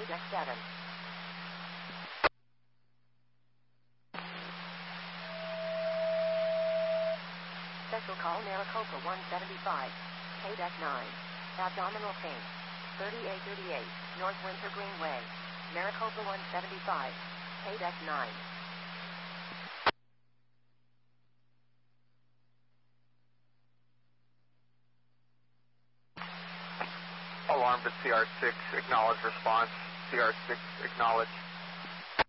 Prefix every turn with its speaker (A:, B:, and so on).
A: Deck 7. Special call Maricopa 175. Deck 9. Abdominal pain. 3838 North Winter Greenway. Maricopa 175. Deck 9.
B: Alarm to CR6, acknowledge response. CR6, acknowledge.